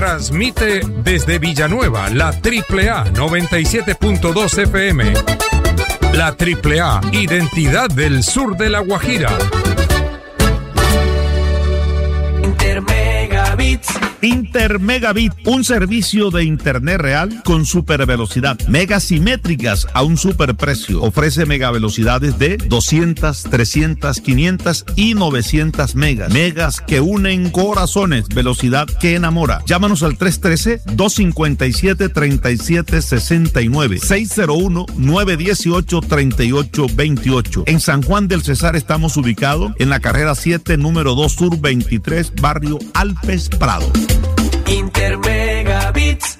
Transmite desde Villanueva la AAA 97.2 FM. La AAA, identidad del sur de La Guajira. Intermegabit, un servicio de internet real con supervelocidad, megas simétricas a un superprecio. Ofrece megavelocidades de 200, 300, 500 y 900 megas. Megas que unen corazones, velocidad que enamora. Llámanos al 313-257-3769, 601-918-3828. En San Juan del Cesar estamos ubicados en la carrera 7, número 2 Sur 23, barrio Alpes Prado. Intermegabits.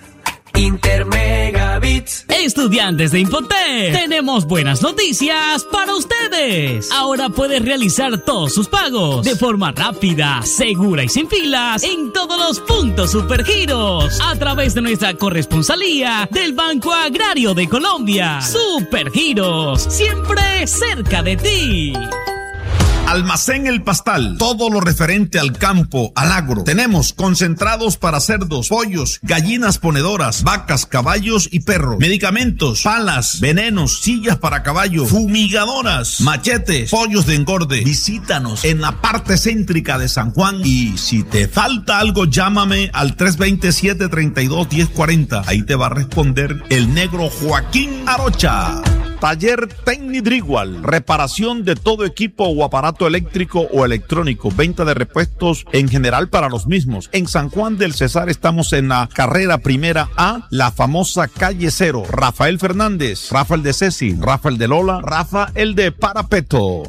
Estudiantes de Infotec, tenemos buenas noticias para ustedes. Ahora puedes realizar todos sus pagos de forma rápida, segura y sin filas en todos los puntos Supergiros a través de nuestra corresponsalía del Banco Agrario de Colombia. Supergiros, siempre cerca de ti. Almacén El Pastal, todo lo referente al campo, al agro. Tenemos concentrados para cerdos, pollos, gallinas ponedoras, vacas, caballos y perros. Medicamentos, palas, venenos, sillas para caballo, fumigadoras, machetes, pollos de engorde. Visítanos en la parte céntrica de San Juan y si te falta algo, llámame al 327-32-1040. Ahí te va a responder el negro Joaquín Arocha. Taller Tecnidrigual, reparación de todo equipo o aparato eléctrico o electrónico, venta de repuestos en general para los mismos. En San Juan del Cesar estamos en la carrera primera A, la famosa calle 0. Rafael Fernández, Rafael de Ceci, Rafael de Lola, Rafael de Parapeto.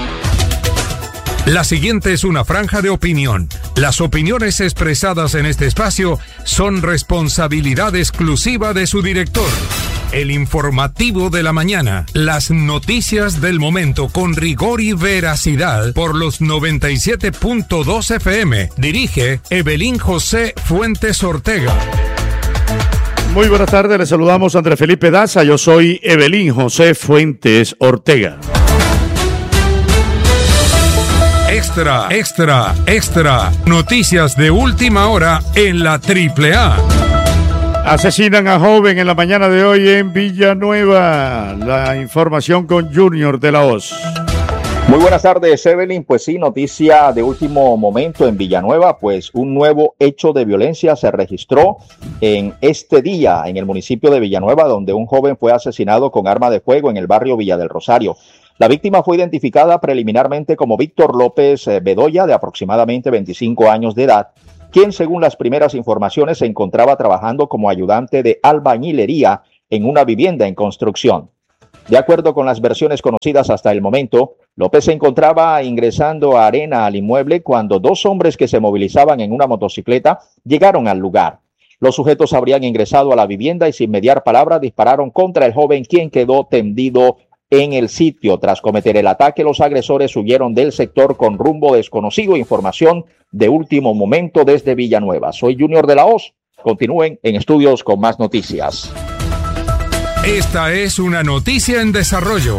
La siguiente es una franja de opinión. Las opiniones expresadas en este espacio son responsabilidad exclusiva de su director. El informativo de la mañana, las noticias del momento con rigor y veracidad por los 97.2 FM. Dirige Evelyn José Fuentes Ortega. Muy buenas tardes, les saludamos Andrés Felipe Daza, yo soy Evelyn José Fuentes Ortega. Extra, extra, extra. Noticias de última hora en la AAA. Asesinan a joven en la mañana de hoy en Villanueva. La información con Junior de la Hoz. Muy buenas tardes, Evelyn. Pues sí, noticia de último momento en Villanueva, pues un nuevo hecho de violencia se registró en este día en el municipio de Villanueva, donde un joven fue asesinado con arma de fuego en el barrio Villa del Rosario. La víctima fue identificada preliminarmente como Víctor López Bedoya, de aproximadamente 25 años de edad, quien según las primeras informaciones se encontraba trabajando como ayudante de albañilería en una vivienda en construcción. De acuerdo con las versiones conocidas hasta el momento, López se encontraba ingresando arena al inmueble cuando dos hombres que se movilizaban en una motocicleta llegaron al lugar. Los sujetos habrían ingresado a la vivienda y sin mediar palabra dispararon contra el joven, quien quedó tendido en el sitio. Tras cometer el ataque, los agresores huyeron del sector con rumbo desconocido. Información de último momento desde Villanueva. Soy Junior de la Hoz. Continúen en estudios con más noticias. Esta es una noticia en desarrollo.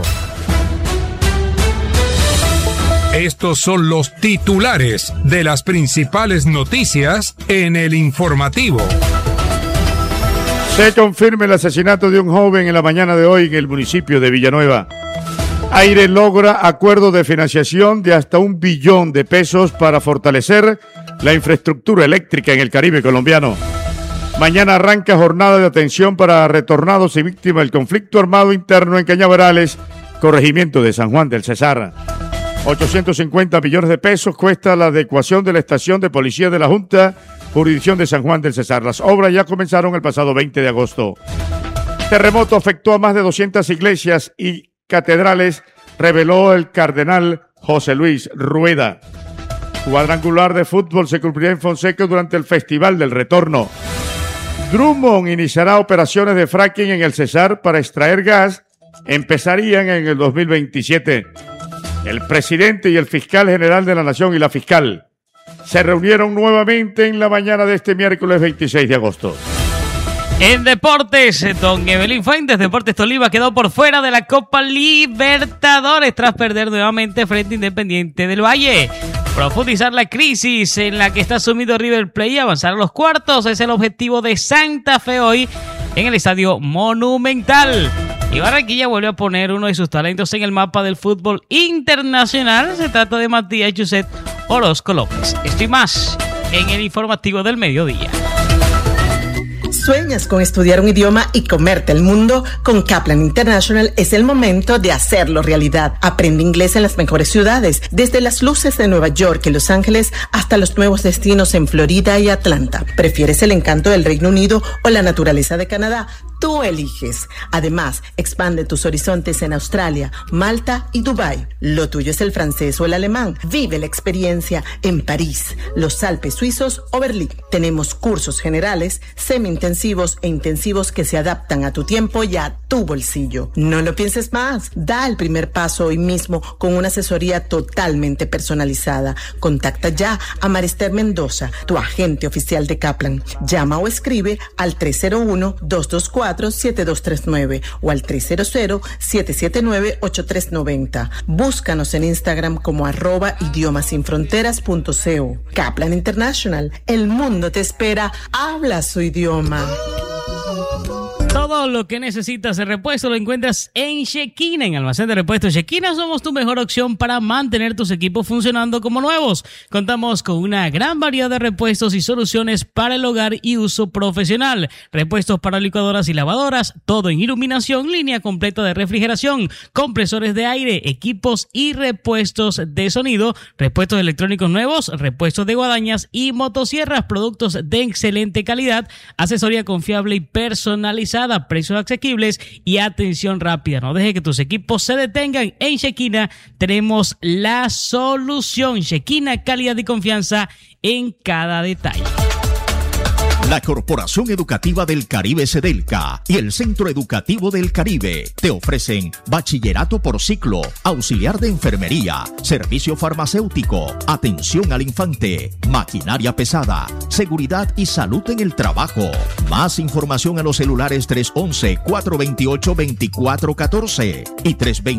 Estos son los titulares de las principales noticias en el informativo. Se confirma el asesinato de un joven en la mañana de hoy en el municipio de Villanueva. Aire logra acuerdo de financiación de hasta $1 billón para fortalecer la infraestructura eléctrica en el Caribe colombiano. Mañana arranca jornada de atención para retornados y víctimas del conflicto armado interno en Cañaverales, corregimiento de San Juan del Cesar. 850 millones de pesos cuesta la adecuación de la estación de policía de la Junta, jurisdicción de San Juan del Cesar. Las obras ya comenzaron el pasado 20 de agosto. Terremoto afectó a más de 200 iglesias y catedrales, reveló el cardenal José Luis Rueda. Cuadrangular de fútbol se cumplirá en Fonseca durante el Festival del Retorno. Drummond iniciará operaciones de fracking en el Cesar para extraer gas. Empezarían en el 2027. El presidente y el fiscal general de la Nación y la fiscal se reunieron nuevamente en la mañana de este miércoles 26 de agosto. En deportes, don Evelyn Fuentes, Deportes Tolima quedó por fuera de la Copa Libertadores tras perder nuevamente frente a Independiente del Valle. Profundizar la crisis en la que está sumido River Plate y avanzar a los cuartos es el objetivo de Santa Fe hoy en el Estadio Monumental. Y Barranquilla vuelve a poner uno de sus talentos en el mapa del fútbol internacional. Se trata de Matías Yuset Orozco López. Esto y más en el informativo del mediodía. ¿Sueñas con estudiar un idioma y comerte el mundo? Con Kaplan International es el momento de hacerlo realidad. Aprende inglés en las mejores ciudades, desde las luces de Nueva York y Los Ángeles hasta los nuevos destinos en Florida y Atlanta. ¿Prefieres el encanto del Reino Unido o la naturaleza de Canadá? Tú eliges. Además, expande tus horizontes en Australia, Malta y Dubái. Lo tuyo es el francés o el alemán. Vive la experiencia en París, los Alpes suizos o Berlín. Tenemos cursos generales, semi-intensivos e intensivos que se adaptan a tu tiempo y a tu bolsillo. No lo pienses más. Da el primer paso hoy mismo con una asesoría totalmente personalizada. Contacta ya a Marister Mendoza, tu agente oficial de Kaplan. Llama o escribe al 301-224-7239 o al 300-779-8390. Búscanos en Instagram como @idiomasinfronteras.co. Kaplan International, el mundo te espera. Habla su idioma. Todo lo que necesitas de repuesto lo encuentras en Shekina, en Almacén de Repuestos Shekina. Somos tu mejor opción para mantener tus equipos funcionando como nuevos. Contamos con una gran variedad de repuestos y soluciones para el hogar y uso profesional. Repuestos para licuadoras y lavadoras, todo en iluminación, línea completa de refrigeración, compresores de aire, equipos y repuestos de sonido, repuestos electrónicos nuevos, repuestos de guadañas y motosierras, productos de excelente calidad, asesoría confiable y personalizada, precios asequibles y atención rápida. No deje que tus equipos se detengan. En Shekina tenemos la solución. Shekina, calidad y confianza en cada detalle. La Corporación Educativa del Caribe Sedelca y el Centro Educativo del Caribe te ofrecen bachillerato por ciclo, auxiliar de enfermería, servicio farmacéutico, atención al infante, maquinaria pesada, seguridad y salud en el trabajo. Más información a los celulares 311-428-2414 y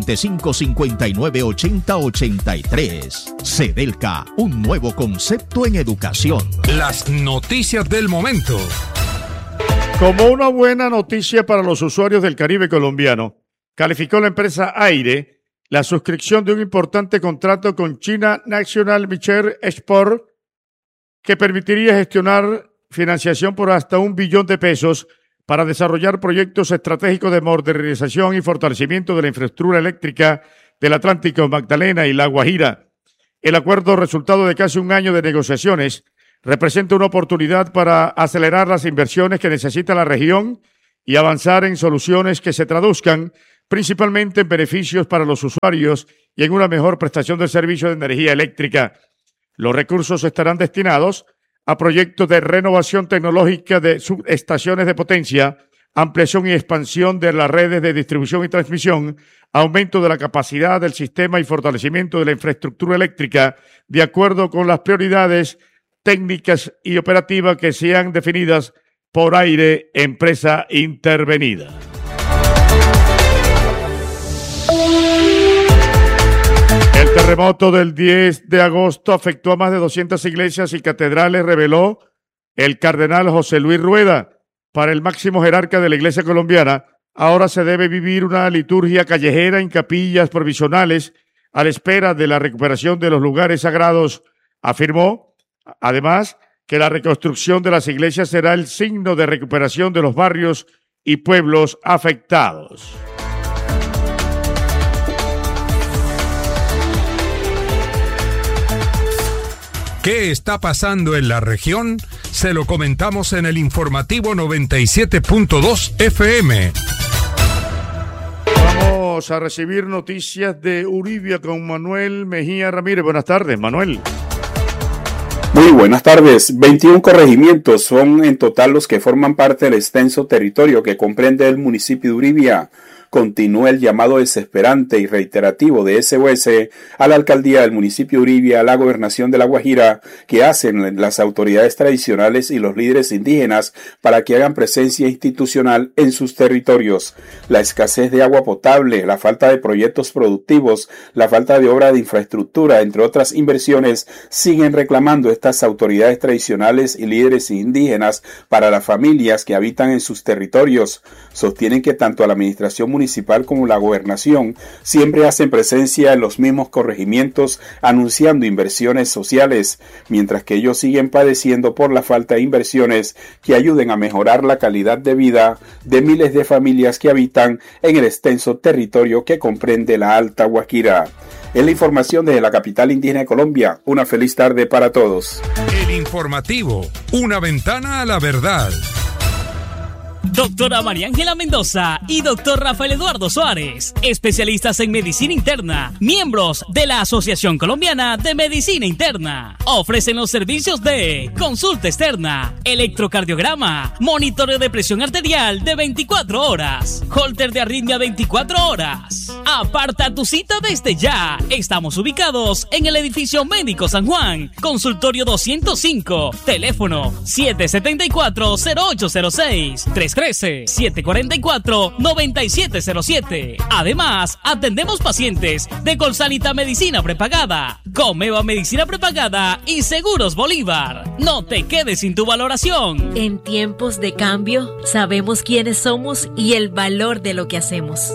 325-5980-83. Sedelca, un nuevo concepto en educación. Las noticias del momento. Como una buena noticia para los usuarios del Caribe colombiano, calificó la empresa Aire la suscripción de un importante contrato con China National Michel Export que permitiría gestionar financiación por hasta $1 billón para desarrollar proyectos estratégicos de modernización y fortalecimiento de la infraestructura eléctrica del Atlántico, Magdalena y La Guajira. El acuerdo, resultado de casi un año de negociaciones, representa una oportunidad para acelerar las inversiones que necesita la región y avanzar en soluciones que se traduzcan principalmente en beneficios para los usuarios y en una mejor prestación del servicio de energía eléctrica. Los recursos estarán destinados a proyectos de renovación tecnológica de subestaciones de potencia, ampliación y expansión de las redes de distribución y transmisión, aumento de la capacidad del sistema y fortalecimiento de la infraestructura eléctrica de acuerdo con las prioridades técnicas y operativas que sean definidas por Aire, empresa intervenida. El terremoto del 10 de agosto afectó a más de 200 iglesias y catedrales, reveló el cardenal José Luis Rueda. Para el máximo jerarca de la Iglesia colombiana, ahora se debe vivir una liturgia callejera en capillas provisionales a la espera de la recuperación de los lugares sagrados, afirmó. Además, que la reconstrucción de las iglesias será el signo de recuperación de los barrios y pueblos afectados. ¿Qué está pasando en la región? Se lo comentamos en el informativo 97.2 FM. Vamos a recibir noticias de Uribia con Manuel Mejía Ramírez. Buenas tardes, Manuel. Muy buenas tardes. 21 corregimientos son en total los que forman parte del extenso territorio que comprende el municipio de Uribia, continúa el llamado desesperante y reiterativo de SOS a la alcaldía del municipio Uribia, a la gobernación de La Guajira, que hacen las autoridades tradicionales y los líderes indígenas para que hagan presencia institucional en sus territorios. La escasez de agua potable, la falta de proyectos productivos, la falta de obra de infraestructura, entre otras inversiones, siguen reclamando estas autoridades tradicionales y líderes indígenas para las familias que habitan en sus territorios. Sostienen que tanto la administración municipal como la gobernación siempre hacen presencia en los mismos corregimientos anunciando inversiones sociales, mientras que ellos siguen padeciendo por la falta de inversiones que ayuden a mejorar la calidad de vida de miles de familias que habitan en el extenso territorio que comprende la Alta Guajira. Es la información desde la capital indígena de Colombia. Una feliz tarde para todos. El informativo, una ventana a la verdad. Doctora María Ángela Mendoza y doctor Rafael Eduardo Suárez, especialistas en medicina interna, miembros de la Asociación Colombiana de Medicina Interna, ofrecen los servicios de consulta externa, electrocardiograma, monitoreo de presión arterial de 24 horas, holter de arritmia 24 horas. Aparta tu cita desde ya. Estamos ubicados en el edificio Médico San Juan, consultorio 205, teléfono 774-0806, 313-744-9707. Además, atendemos pacientes de Colsanita Medicina Prepagada, Comeva Medicina Prepagada y Seguros Bolívar. No te quedes sin tu valoración. En tiempos de cambio, sabemos quiénes somos y el valor de lo que hacemos.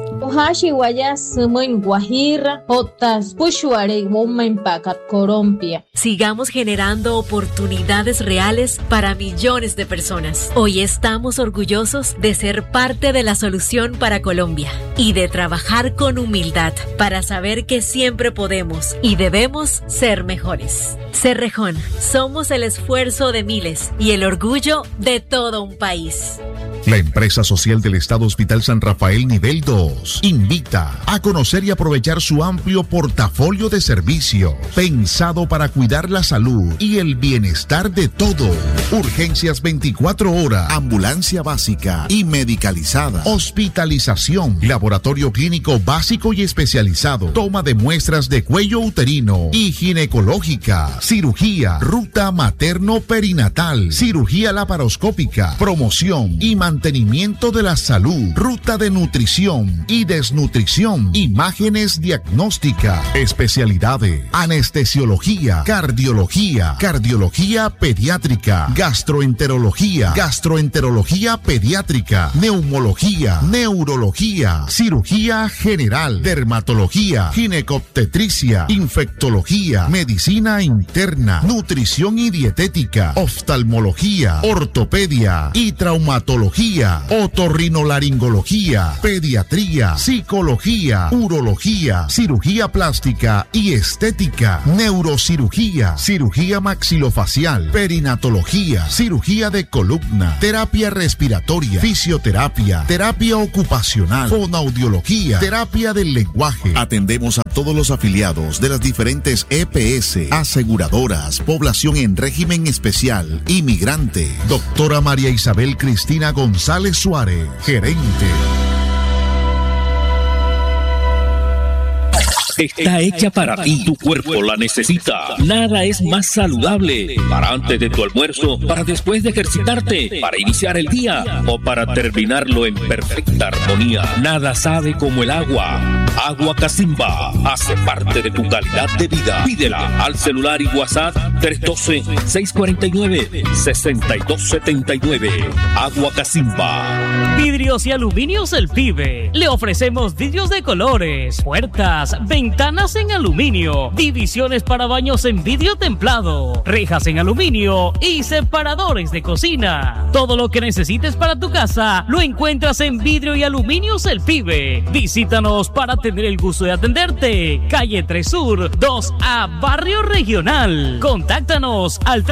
Sigamos generando oportunidades reales para millones de personas. Hoy estamos orgullosos de ser parte de la solución para Colombia y de trabajar con humildad para saber que siempre podemos y debemos ser mejores. Cerrejón, somos el esfuerzo de miles y el orgullo de todo un país. La empresa social del Estado Hospital San Rafael Nivel 2 invita a conocer y aprovechar su amplio portafolio de servicio pensado para cuidar la salud y el bienestar de todos. Urgencias 24 horas, ambulancia básica y medicalizada, hospitalización, laboratorio clínico básico y especializado, toma de muestras de cuello uterino y ginecológica, cirugía, ruta materno-perinatal, cirugía laparoscópica, promoción y mantenimiento de la salud, ruta de nutrición y desnutrición, imágenes diagnósticas, especialidades, anestesiología, cardiología, cardiología pediátrica, gastroenterología, gastroenterología pediátrica, neumología, neurología, cirugía general, dermatología, ginecobstetricia, infectología, medicina interna, nutrición y dietética, oftalmología, ortopedia y traumatología, otorrinolaringología, pediatría, psicología, urología, cirugía plástica y estética, neurocirugía, cirugía maxilofacial, perinatología, cirugía de columna, terapia respiratoria, fisioterapia, terapia ocupacional, fonoaudiología, terapia del lenguaje. Atendemos a todos los afiliados de las diferentes EPS, aseguradoras, población en régimen especial, inmigrante. Doctora María Isabel Cristina González Suárez, gerente. Está hecha para ti, tu cuerpo la necesita. Nada es más saludable para antes de tu almuerzo, para después de ejercitarte, para iniciar el día o para terminarlo en perfecta armonía. Nada sabe como el agua. Agua Casimba hace parte de tu calidad de vida. Pídela al celular y WhatsApp 312-649-6279. Agua Casimba. Vidrios y Aluminios El Pibe. Le ofrecemos vidrios de colores, puertas, ventanas en aluminio, divisiones para baños en vidrio templado, rejas en aluminio y separadores de cocina. Todo lo que necesites para tu casa lo encuentras en Vidrio y Aluminios El Pibe. Visítanos para tener el gusto de atenderte. Calle 3 Sur, 2A, Barrio Regional. Contáctanos al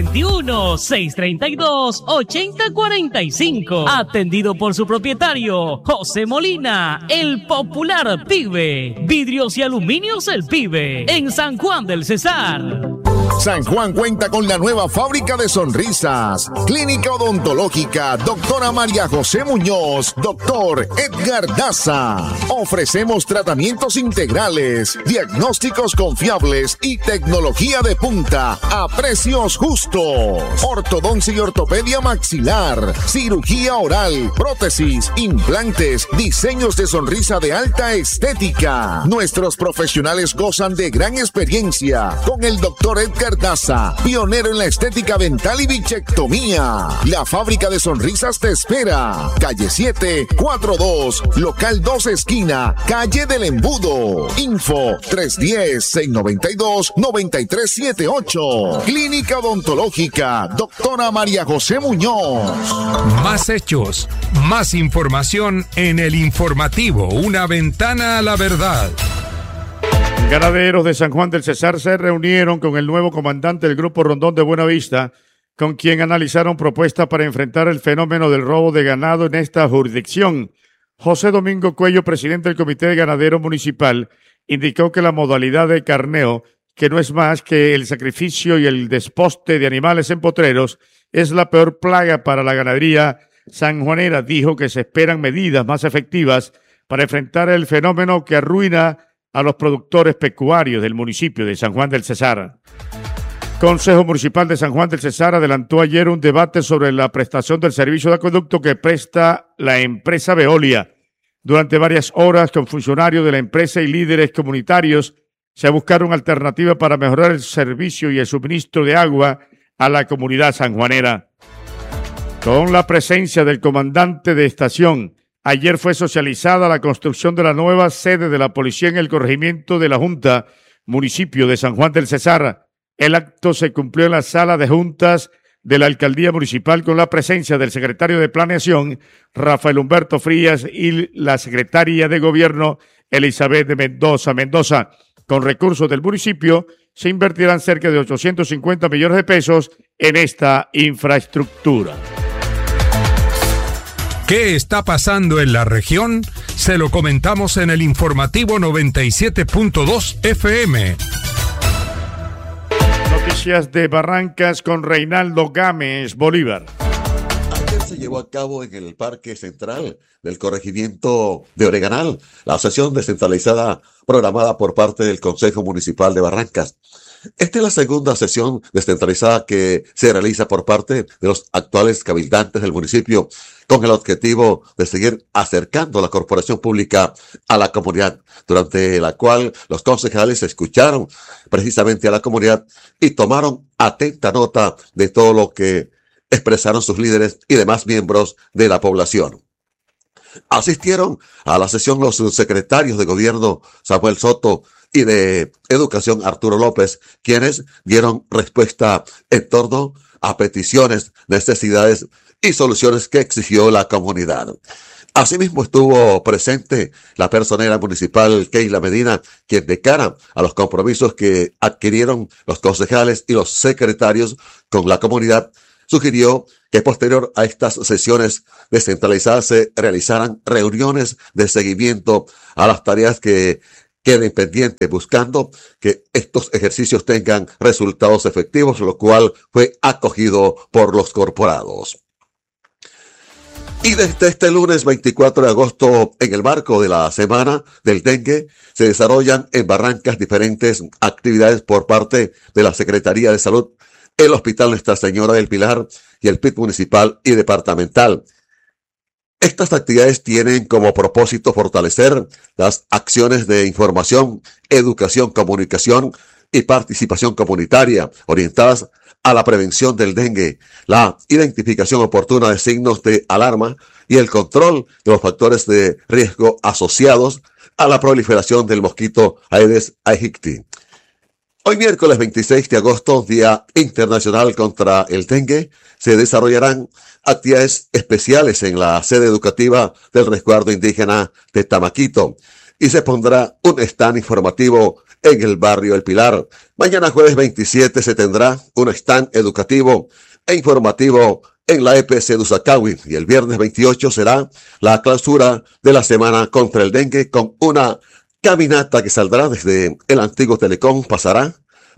321-632-8045. Atendido por su propietario, José Molina, el popular Pibe. Vidrios y Aluminios El Pibe, en San Juan del Cesar. San Juan cuenta con la nueva fábrica de sonrisas. Clínica Odontológica Doctora María José Muñoz, Doctor Edgar Daza. Ofrecemos tratamientos integrales, diagnósticos confiables y tecnología de punta a precios justos. Ortodoncia y ortopedia maxilar, cirugía oral, prótesis, implantes, diseños de sonrisa de alta estética. Nuestros profesionales gozan de gran experiencia con el Doctor Edgar Daza, pionero en la estética dental y bichectomía. La fábrica de sonrisas te espera. Calle 7, 42, local 2 esquina, calle del Embudo. Info 310-692-9378. Clínica Odontológica Doctora María José Muñoz. Más hechos, más información en el informativo, una ventana a la verdad. Ganaderos de San Juan del Cesar se reunieron con el nuevo comandante del Grupo Rondón de Buenavista, con quien analizaron propuestas para enfrentar el fenómeno del robo de ganado en esta jurisdicción. José Domingo Cuello, presidente del Comité de Ganadero Municipal, indicó que la modalidad de carneo, que no es más que el sacrificio y el desposte de animales en potreros, es la peor plaga para la ganadería sanjuanera. Dijo que se esperan medidas más efectivas para enfrentar el fenómeno que arruina a los productores pecuarios del municipio de San Juan del Cesar. Consejo Municipal de San Juan del Cesar adelantó ayer un debate sobre la prestación del servicio de acueducto que presta la empresa Veolia. Durante varias horas, con funcionarios de la empresa y líderes comunitarios, se buscaron alternativas para mejorar el servicio y el suministro de agua a la comunidad sanjuanera. Con la presencia del comandante de estación, ayer fue socializada la construcción de la nueva sede de la policía en el corregimiento de la Junta, municipio de San Juan del Cesar. El acto se cumplió en la sala de juntas de la alcaldía municipal con la presencia del secretario de Planeación, Rafael Humberto Frías, y la secretaria de Gobierno, Elizabeth de Mendoza. Con recursos del municipio, se invertirán cerca de 850 millones de pesos en esta infraestructura. ¿Qué está pasando en la región? Se lo comentamos en el informativo 97.2 FM. Noticias de Barrancas con Reinaldo Gámez Bolívar. Ayer se llevó a cabo en el Parque Central del corregimiento de Oreganal la sesión descentralizada programada por parte del Consejo Municipal de Barrancas. Esta es la segunda sesión descentralizada que se realiza por parte de los actuales cabildantes del municipio, con el objetivo de seguir acercando la corporación pública a la comunidad, durante la cual los concejales escucharon precisamente a la comunidad y tomaron atenta nota de todo lo que expresaron sus líderes y demás miembros de la población. Asistieron a la sesión los secretarios de Gobierno Samuel Soto y de Educación Arturo López, quienes dieron respuesta en torno a peticiones, necesidades y soluciones que exigió la comunidad. Asimismo estuvo presente la personera municipal Keila Medina, quien de cara a los compromisos que adquirieron los concejales y los secretarios con la comunidad, sugirió que posterior a estas sesiones descentralizadas se realizaran reuniones de seguimiento a las tareas que queden pendientes, buscando que estos ejercicios tengan resultados efectivos, lo cual fue acogido por los corporados. Y desde este lunes 24 de agosto, en el marco de la Semana del Dengue, se desarrollan en Barrancas diferentes actividades por parte de la Secretaría de Salud, el Hospital Nuestra Señora del Pilar y el PIT municipal y departamental. Estas actividades tienen como propósito fortalecer las acciones de información, educación, comunicación y participación comunitaria orientadas a la prevención del dengue, la identificación oportuna de signos de alarma y el control de los factores de riesgo asociados a la proliferación del mosquito Aedes aegypti. Hoy miércoles 26 de agosto, Día Internacional contra el Dengue, se desarrollarán actividades especiales en la sede educativa del resguardo indígena de Tamaquito y se pondrá un stand informativo en el barrio El Pilar. Mañana jueves 27 se tendrá un stand educativo e informativo en la EPC de Usacahui y el viernes 28 será la clausura de la Semana contra el Dengue con una caminata que saldrá desde el antiguo Telecom, pasará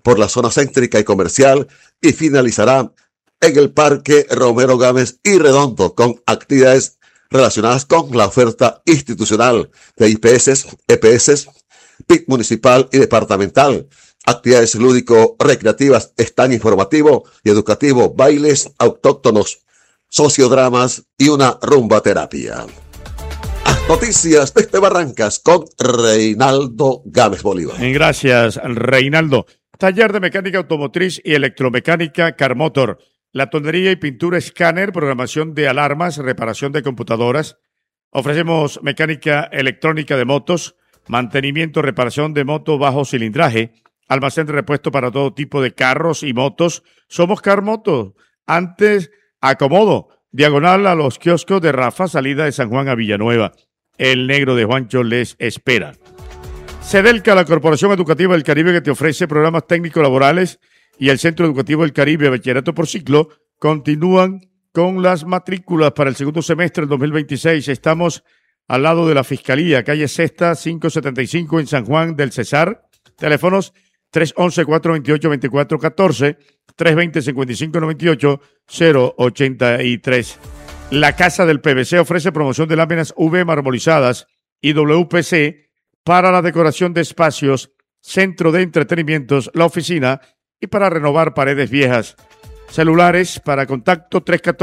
por la zona céntrica y comercial y finalizará en el Parque Romero Gámez y Redondo con actividades relacionadas con la oferta institucional de IPS, EPS, PIC municipal y departamental, actividades lúdico-recreativas, stand informativo y educativo, bailes autóctonos, sociodramas y una rumbaterapia. Noticias desde Barrancas con Reinaldo Gámez Bolívar. Gracias, Reinaldo. Taller de mecánica automotriz y electromecánica Carmotor. La tonería y pintura escáner, programación de alarmas, reparación de computadoras. Ofrecemos mecánica electrónica de motos, mantenimiento, reparación de moto bajo cilindraje, almacén de repuesto para todo tipo de carros y motos. Somos Carmoto. Antes, Acomodo, diagonal a los kioscos de Rafa, salida de San Juan a Villanueva. El negro de Juancho les espera. Cedelca, la Corporación Educativa del Caribe, que te ofrece programas técnicos laborales, y el Centro Educativo del Caribe, bachillerato por ciclo, continúan con las matrículas para el segundo semestre del 2026. Estamos al lado de la Fiscalía, calle Sexta, 575 en San Juan del Cesar. Teléfonos 311-428-2414, 320-5598, 083. La Casa del PVC ofrece promoción de láminas UV marmolizadas y WPC para la decoración de espacios, centro de entretenimientos, la oficina y para renovar paredes viejas. Celulares para contacto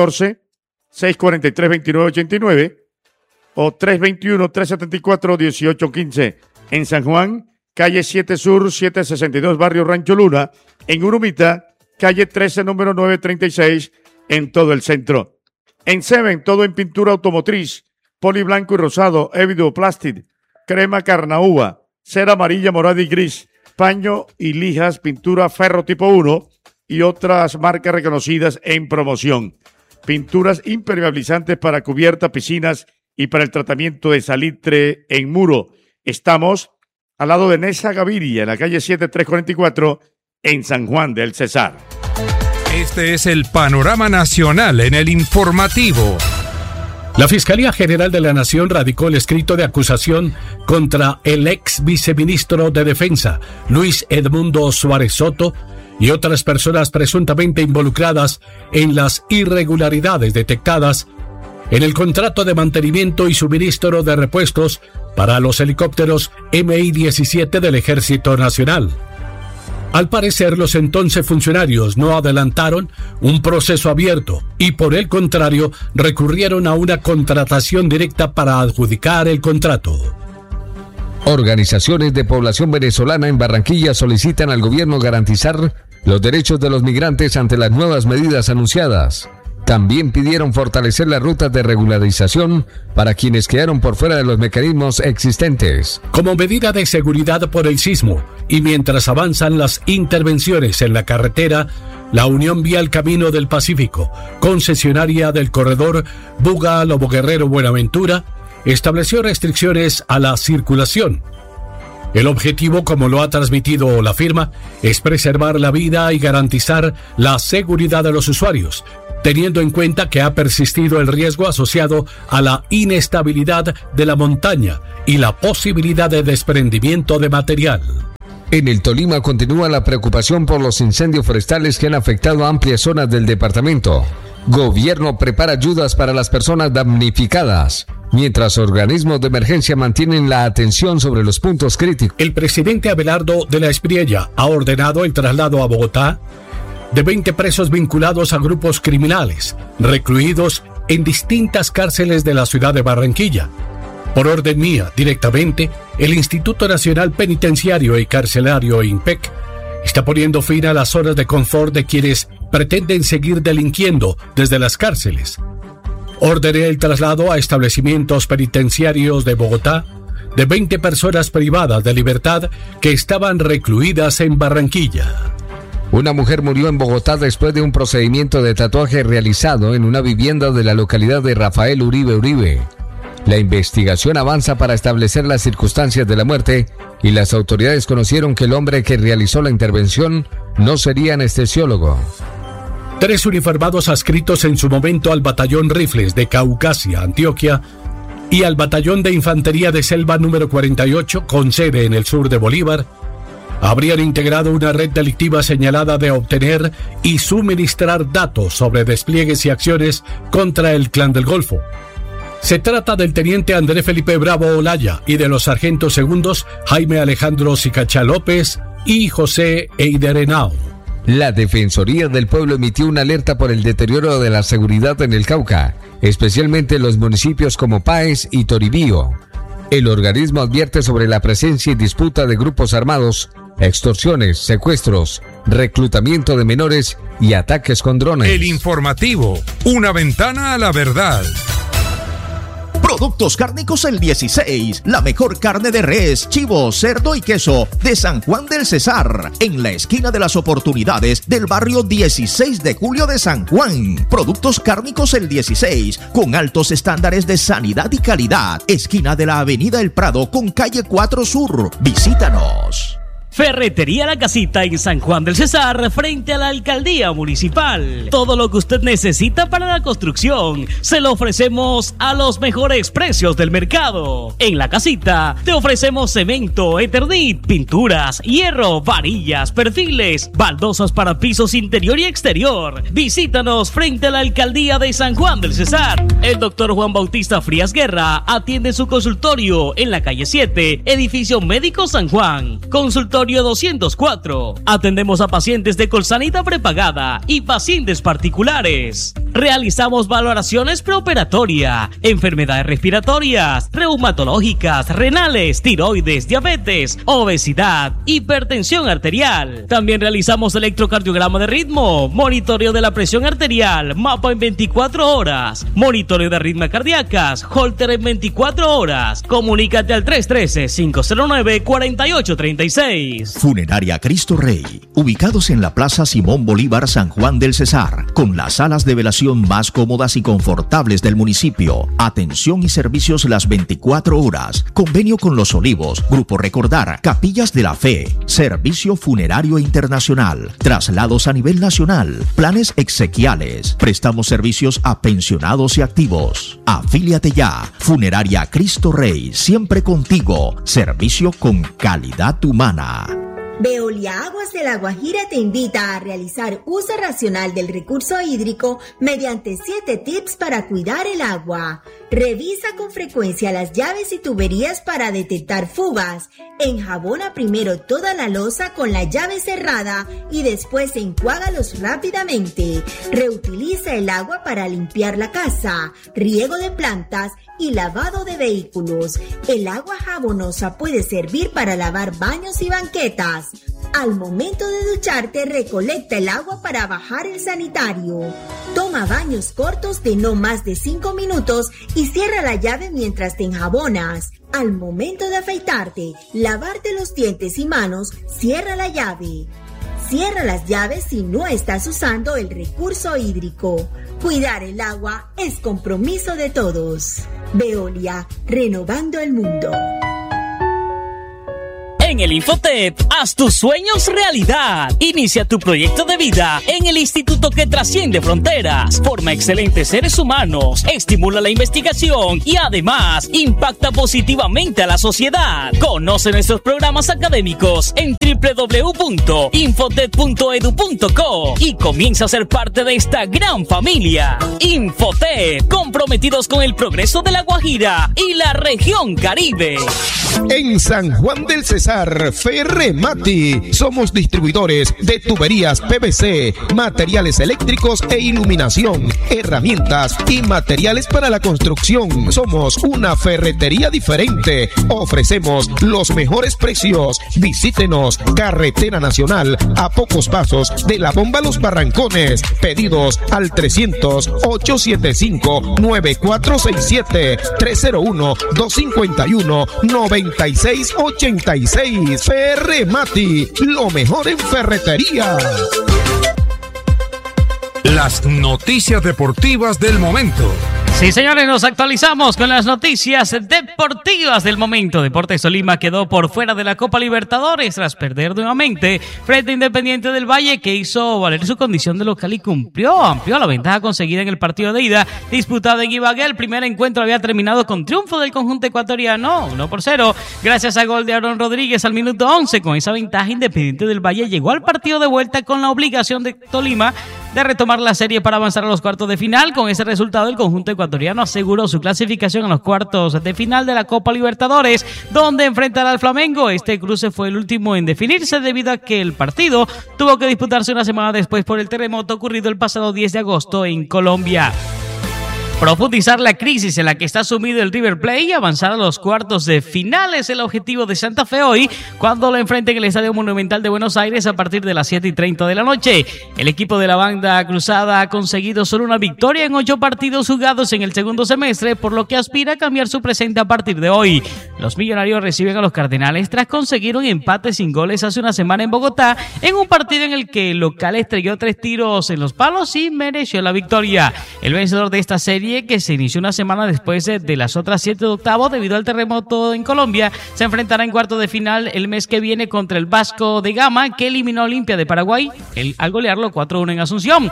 314-643-2989 o 321-374-1815. En San Juan, calle 7 Sur, 762, barrio Rancho Luna. En Urumita, calle 13, número 936, en todo el centro. En Seven, todo en pintura automotriz, poli blanco y rosado, Evidoplastic, crema carnaúba, cera amarilla, morada y gris, paño y lijas, pintura ferro tipo 1 y otras marcas reconocidas en promoción. Pinturas impermeabilizantes para cubierta, piscinas y para el tratamiento de salitre en muro. Estamos al lado de Nesa Gaviria, en la calle 7344, en San Juan del Cesar. Este es el panorama nacional en el informativo. La Fiscalía General de la Nación radicó el escrito de acusación contra el ex viceministro de Defensa, Luis Edmundo Suárez Soto, y otras personas presuntamente involucradas en las irregularidades detectadas en el contrato de mantenimiento y suministro de repuestos para los helicópteros Mi-17 del Ejército Nacional. Al parecer, los entonces funcionarios no adelantaron un proceso abierto y, por el contrario, recurrieron a una contratación directa para adjudicar el contrato. Organizaciones de población venezolana en Barranquilla solicitan al gobierno garantizar los derechos de los migrantes ante las nuevas medidas anunciadas. También pidieron fortalecer las rutas de regularización para quienes quedaron por fuera de los mecanismos existentes. Como medida de seguridad por el sismo y mientras avanzan las intervenciones en la carretera, la Unión Vial Camino del Pacífico, concesionaria del corredor Buga-Lobo Guerrero-Buenaventura, estableció restricciones a la circulación. El objetivo, como lo ha transmitido la firma, es preservar la vida y garantizar la seguridad de los usuarios, teniendo en cuenta que ha persistido el riesgo asociado a la inestabilidad de la montaña y la posibilidad de desprendimiento de material. En el Tolima continúa la preocupación por los incendios forestales que han afectado a amplias zonas del departamento. Gobierno prepara ayudas para las personas damnificadas, mientras organismos de emergencia mantienen la atención sobre los puntos críticos. El presidente Abelardo de la Espriella ha ordenado el traslado a Bogotá de 20 presos vinculados a grupos criminales, recluidos en distintas cárceles de la ciudad de Barranquilla. Por orden mía, directamente, el Instituto Nacional Penitenciario y Carcelario INPEC está poniendo fin a las horas de confort de quienes pretenden seguir delinquiendo desde las cárceles. Ordené el traslado a establecimientos penitenciarios de Bogotá de 20 personas privadas de libertad que estaban recluidas en Barranquilla. Una mujer murió en Bogotá después de un procedimiento de tatuaje realizado en una vivienda de la localidad de Rafael Uribe Uribe. La investigación avanza para establecer las circunstancias de la muerte y las autoridades conocieron que el hombre que realizó la intervención no sería anestesiólogo. 3 uniformados adscritos en su momento al Batallón Rifles de Caucasia, Antioquia, y al Batallón de Infantería de Selva número 48, con sede en el sur de Bolívar, habrían integrado una red delictiva señalada de obtener y suministrar datos sobre despliegues y acciones contra el Clan del Golfo. Se trata del teniente Andrés Felipe Bravo Olaya y de los sargentos segundos Jaime Alejandro Sicacha López y José Eider Henao. La Defensoría del Pueblo emitió una alerta por el deterioro de la seguridad en el Cauca, especialmente en los municipios como Páez y Toribío. El organismo advierte sobre la presencia y disputa de grupos armados, extorsiones, secuestros, reclutamiento de menores y ataques con drones. El informativo, una ventana a la verdad. Productos Cárnicos El 16, la mejor carne de res, chivo, cerdo y queso de San Juan del Cesar, en la esquina de las oportunidades del barrio 16 de julio de San Juan. Productos Cárnicos El 16, con altos estándares de sanidad y calidad, esquina de la avenida El Prado con calle 4 Sur. Visítanos. Ferretería La Casita en San Juan del Cesar, frente a la alcaldía municipal. Todo lo que usted necesita para la construcción se lo ofrecemos a los mejores precios del mercado. En La Casita te ofrecemos cemento, Eternit, pinturas, hierro, varillas, perfiles, baldosas para pisos interior y exterior. Visítanos frente a la alcaldía de San Juan del Cesar. El doctor Juan Bautista Frías Guerra atiende su consultorio en la calle 7, edificio Médico San Juan. Consultorio 204. Atendemos a pacientes de Colsanita prepagada y pacientes particulares. Realizamos valoraciones preoperatoria, enfermedades respiratorias, reumatológicas, renales, tiroides, diabetes, obesidad, hipertensión arterial. También realizamos electrocardiograma de ritmo, monitoreo de la presión arterial, mapa en 24 horas, monitoreo de arritmias cardíacas, holter en 24 horas. Comunícate al 313-509-4836. Funeraria Cristo Rey, ubicados en la Plaza Simón Bolívar, San Juan del Cesar, con las salas de velación más cómodas y confortables del municipio. Atención y servicios las 24 horas. Convenio con Los Olivos, Grupo Recordar, Capillas de la Fe, Servicio Funerario Internacional, traslados a nivel nacional, planes exequiales. Prestamos servicios a pensionados y activos. Afíliate ya. Funeraria Cristo Rey, siempre contigo. Servicio con calidad humana. Veolia Aguas de La Guajira te invita a realizar uso racional del recurso hídrico mediante 7 tips para cuidar el agua. Revisa con frecuencia las llaves y tuberías para detectar fugas. Enjabona primero toda la loza con la llave cerrada y después enjuágalos rápidamente. Reutiliza el agua para limpiar la casa, riego de plantas y lavado de vehículos. El agua jabonosa puede servir para lavar baños y banquetas. Al momento de ducharte, recolecta el agua para bajar el sanitario. Toma baños cortos de no más de 5 minutos y cierra la llave mientras te enjabonas. Al momento de afeitarte, lavarte los dientes y manos, cierra la llave. Cierra las llaves si no estás usando el recurso hídrico. Cuidar el agua es compromiso de todos. Veolia, renovando el mundo. En el Infotep, haz tus sueños realidad. Inicia tu proyecto de vida en el instituto que trasciende fronteras, forma excelentes seres humanos, estimula la investigación y además impacta positivamente a la sociedad. Conoce nuestros programas académicos en www.infotep.edu.co y comienza a ser parte de esta gran familia. Infotep, comprometidos con el progreso de La Guajira y la región Caribe. En San Juan del Cesar, Ferremati. Somos distribuidores de tuberías PVC, materiales eléctricos e iluminación, herramientas y materiales para la construcción. Somos una ferretería diferente. Ofrecemos los mejores precios. Visítenos, Carretera Nacional, a pocos pasos de la Bomba Los Barrancones. Pedidos al 300-875-9467, 301-251-9686. Ferremati, lo mejor en ferretería. Las noticias deportivas del momento. Sí, señores, nos actualizamos con las noticias deportivas del momento. Deportes Tolima quedó por fuera de la Copa Libertadores tras perder nuevamente frente a Independiente del Valle, que hizo valer su condición de local y amplió la ventaja conseguida en el partido de ida disputado en Ibagué. El primer encuentro había terminado con triunfo del conjunto ecuatoriano, 1-0, gracias a gol de Aaron Rodríguez al minuto 11. Con esa ventaja, Independiente del Valle llegó al partido de vuelta con la obligación de Tolima de retomar la serie para avanzar a los cuartos de final. Con ese resultado, el conjunto ecuatoriano aseguró su clasificación a los cuartos de final de la Copa Libertadores, donde enfrentará al Flamengo. Este cruce fue el último en definirse debido a que el partido tuvo que disputarse una semana después por el terremoto ocurrido el pasado 10 de agosto en Colombia. Profundizar la crisis en la que está sumido el River Plate y avanzar a los cuartos de final es el objetivo de Santa Fe hoy, cuando lo enfrenten en el Estadio Monumental de Buenos Aires a partir de las 7:30 de la noche. El equipo de la banda cruzada ha conseguido solo una victoria en 8 partidos jugados en el segundo semestre, por lo que aspira a cambiar su presente a partir de hoy. Los millonarios reciben a los Cardenales tras conseguir un empate sin goles hace una semana en Bogotá, en un partido en el que el local estrelló 3 tiros en los palos y mereció la victoria. El vencedor de esta serie, que se inició una semana después de las otras 7 de octavo debido al terremoto en Colombia, se enfrentará en cuartos de final el mes que viene contra el Vasco de Gama, que eliminó a Olimpia de Paraguay al golearlo 4-1 en Asunción.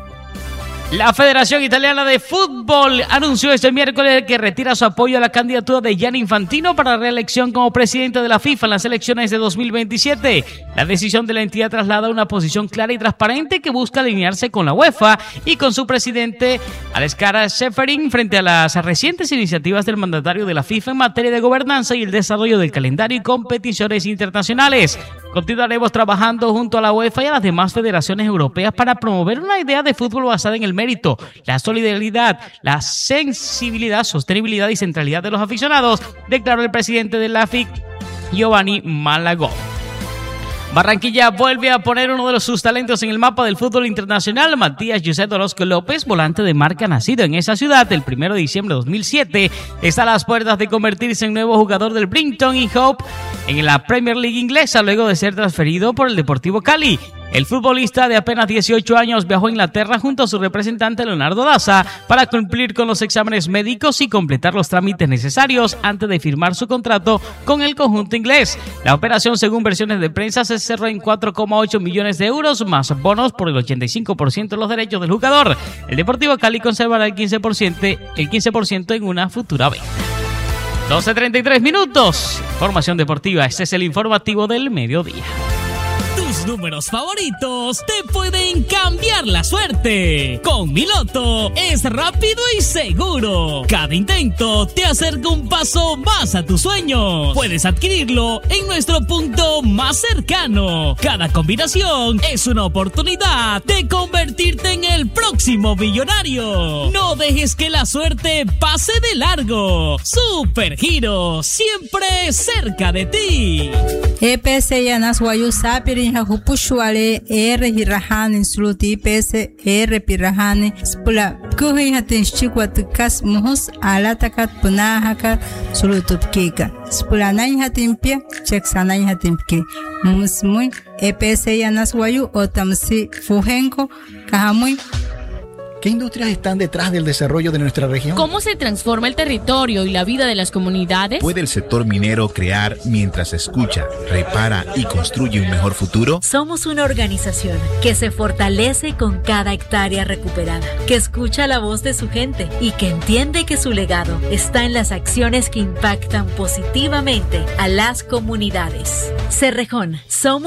La Federación Italiana de Fútbol anunció este miércoles que retira su apoyo a la candidatura de Gianni Infantino para reelección como presidente de la FIFA en las elecciones de 2027. La decisión de la entidad traslada una posición clara y transparente que busca alinearse con la UEFA y con su presidente Alexander Ceferin frente a las recientes iniciativas del mandatario de la FIFA en materia de gobernanza y el desarrollo del calendario y competiciones internacionales. Continuaremos trabajando junto a la UEFA y a las demás federaciones europeas para promover una idea de fútbol basada en el mérito, la solidaridad, la sensibilidad, sostenibilidad y centralidad de los aficionados, declaró el presidente de la AFIC, Giovanni Malagón. Barranquilla vuelve a poner uno de sus talentos en el mapa del fútbol internacional. Matías José Orozco López, volante de marca nacido en esa ciudad el 1 de diciembre de 2007, está a las puertas de convertirse en nuevo jugador del Brighton y Hove en la Premier League inglesa luego de ser transferido por el Deportivo Cali. El futbolista de apenas 18 años viajó a Inglaterra junto a su representante Leonardo Daza para cumplir con los exámenes médicos y completar los trámites necesarios antes de firmar su contrato con el conjunto inglés. La operación, según versiones de prensa, se cerró en 4,8 millones de euros más bonos por el 85% de los derechos del jugador. El Deportivo Cali conservará el 15% en una futura venta. 12:33 minutos. Información deportiva. Este es el informativo del mediodía. Tus números favoritos te pueden cambiar la suerte. Con Mi Loto es rápido y seguro. Cada intento te acerca un paso más a tus sueños. Puedes adquirirlo en nuestro punto más cercano. Cada combinación es una oportunidad de convertirte en el próximo millonario. No dejes que la suerte pase de largo. Super Giro, siempre cerca de ti. EPS Yanas Wayu Sapirin Hakupushwale Hirahan Sluti EPS Pirahane Spula Kuhi Hatin Chikwatukas Muhus Alatakat Punahaka Sulutupkika Spulanai Hatimpia Cheksanai Hatimpki Musmui EPS Yanas Wayu Otamsi Fujenko Kahamui. ¿Qué industrias están detrás del desarrollo de nuestra región? ¿Cómo se transforma el territorio y la vida de las comunidades? ¿Puede el sector minero crear mientras escucha, repara y construye un mejor futuro? Somos una organización que se fortalece con cada hectárea recuperada, que escucha la voz de su gente y que entiende que su legado está en las acciones que impactan positivamente a las comunidades. Cerrejón, somos